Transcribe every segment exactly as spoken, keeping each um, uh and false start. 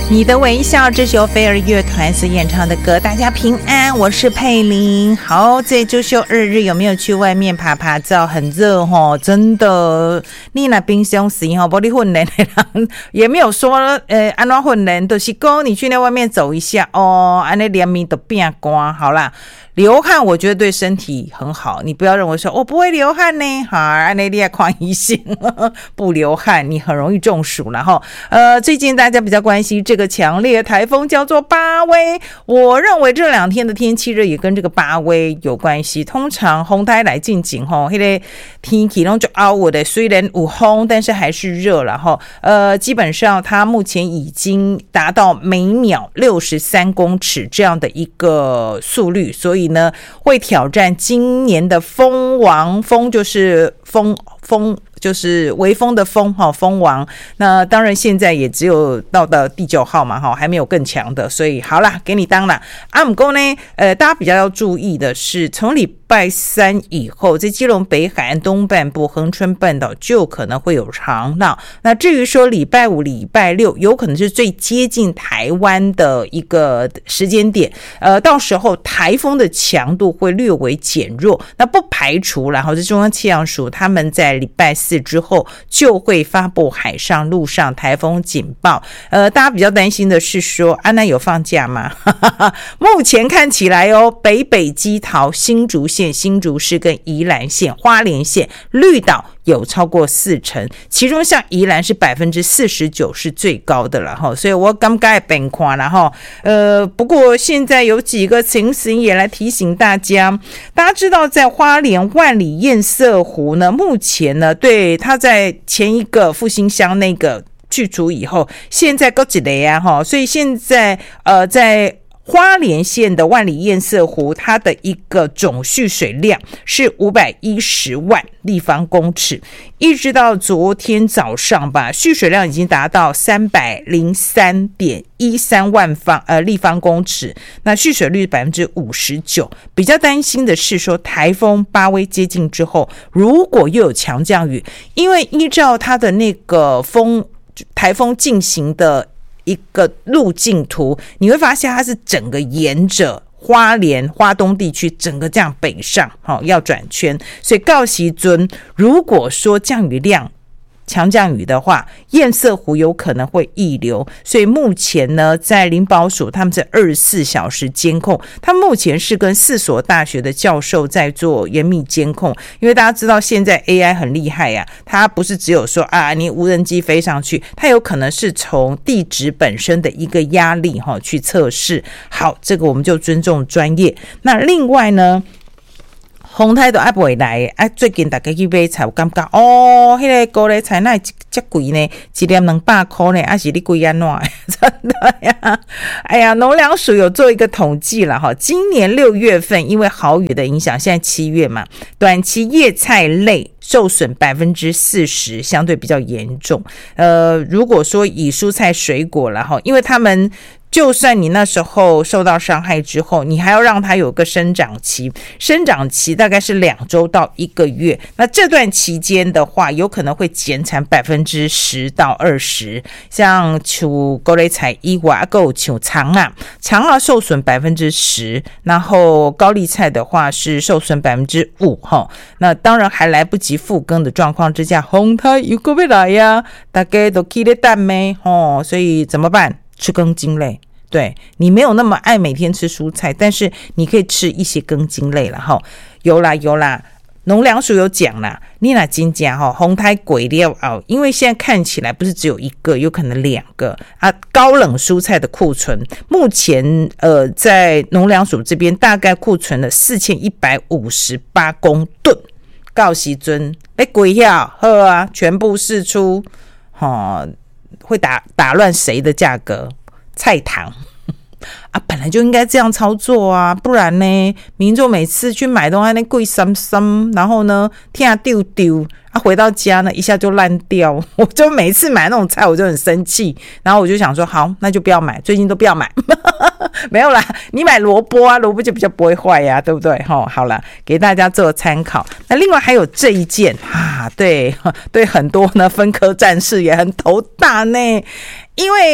你的微笑，这是由飞儿乐团所演唱的歌。大家平安，我是佩玲。好，这周休二日有没有去外面爬爬照？很热哦，真的。你那冰箱时候玻璃混人的人也没有说呃安怎混人，就是讲你去那外面走一下哦，安那连面都变光。好啦。流汗我觉得对身体很好，你不要认为说我不会流汗呢，好，安内利亚宽一性不流汗你很容易中暑了哈。呃，最近大家比较关心这个强烈台风叫做巴威，我认为这两天的天气热也跟这个巴威有关系。通常风台来进景吼，那个天气都就凹的，虽然有风，但是还是热了哈。呃，基本上它目前已经达到每秒六十三公尺这样的一个速率，所以呢会挑战今年的风王，风就是风风就是微风的风哈，风王。那当然现在也只有到的第九号嘛哈，还没有更强的，所以好啦，给你当啦。啊，不过呢，呃，大家比较要注意的是，从礼拜三以后，在基隆北海岸东半部、恒春半岛就可能会有长浪。那至于说礼拜五、礼拜六，有可能是最接近台湾的一个时间点，呃，到时候台风的强度会略微减弱。那不排除，然后这中央气象署他们在礼拜四之后就会发布海上、陆上台风警报。呃，大家比较担心的是说，安南有放假吗？目前看起来哦，北北基桃、新竹县、新竹市跟宜兰县、花莲县、绿岛有超过四成，其中像宜兰是百分之四十九是最高的了哈，所以我刚刚变看了哈。呃，不过现在有几个情形也来提醒大家，大家知道在花莲万里堰塞湖呢，目前呢，对它在前一个复兴乡那个去除以后，现在够几雷啊哈，所以现在呃在花莲县的万里堰塞湖，它的一个总蓄水量是五百一十万立方公尺，一直到昨天早上吧，蓄水量已经达到三百零三点一三万方呃立方公尺，那蓄水率百分之五十九。比较担心的是说，台风巴威接近之后，如果又有强降雨，因为依照它的那个风台风进行的一个路径图，你会发现它是整个沿着花莲花东地区整个这样北上，哦，要转圈，所以到时候如果说降雨量强降雨的话，堰塞湖有可能会溢流，所以目前呢，在林保署他们在二十四小时监控，他们目前是跟四所大学的教授在做严密监控，因为大家知道现在 A I 很厉害呀，它不是只有说啊，你无人机飞上去，它有可能是从地质本身的一个压力哈去测试。好，这个我们就尊重专业。那另外呢，风台都还不会来啊！最近大家去买菜，有感觉哦，那个高丽菜那这贵呢，一粒两百块呢，还是你贵安怎？真的呀！哎呀，农粮署有做一个统计了哈，今年六月份因为豪雨的影响，现在七月嘛，短期叶菜类受损百分之四十，相对比较严重。呃，如果说以蔬菜水果了哈，因为他们就算你那时候受到伤害之后，你还要让它有个生长期，生长期大概是两周到一个月。那这段期间的话，有可能会减产百分之十到二十。像像高丽菜以外，够像长啊，长啊受损百分之十，然后高丽菜的话是受损百分之五哈。那当然还来不及复耕的状况之下，风台又过要来呀，大家都起咧等咩吼，所以怎么办？吃根茎类，对，你没有那么爱每天吃蔬菜，但是你可以吃一些根茎类了哈。有啦有啦，农粮署有讲啦，你那金家哈红台鬼料哦，因为现在看起来不是只有一个，有可能两个啊。高冷蔬菜的库存，目前呃在农粮署这边大概库存了四千一百五十八公吨，到时阵被鬼料好啊，全部释出，哈。会打打乱谁的价格？菜糖啊，本来就应该这样操作啊，不然呢，民众每次去买东西那贵三三，然后呢，天啊丢丢啊，回到家呢一下就烂掉。我就每次买那种菜，我就很生气，然后我就想说，好，那就不要买，最近都不要买。没有啦，你买萝卜啊，萝卜就比较不会坏呀、啊，对不对？齁，好啦，给大家做参考。那另外还有这一件啊，对对，很多呢分科战士也很头大呢，因为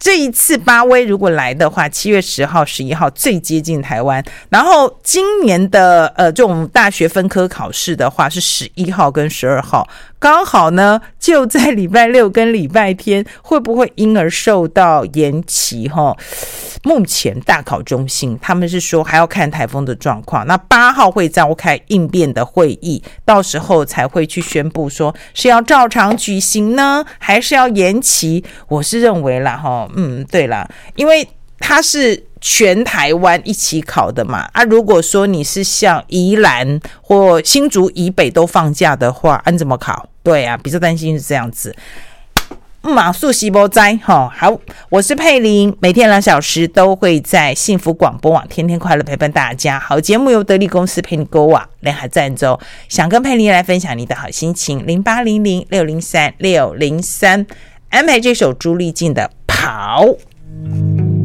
这一次巴威如果来的话，七月十号、十一号最接近台湾。然后今年的呃这种大学分科考试的话是十一号跟十二号，刚好呢就在礼拜六跟礼拜天，会不会因而受到延期齁？目前大考中心他们是说还要看台风的状况，那八号会召开应变的会议，到时候才会去宣布说是要照常举行呢，还是要延期。我是认为啦齁，嗯，对啦，因为它是全台湾一起考的嘛，啊，如果说你是像宜兰或新竹以北都放假的话，啊，你怎么考？对啊，比较担心是这样子。马术西波哉哈，好，我是佩玲，每天两小时都会在幸福广播网天天快乐陪伴大家。好节目由得力公司陪你购网联合赞助，想跟佩玲来分享你的好心情，零八零零六零三六零三，安排这首朱丽静的跑。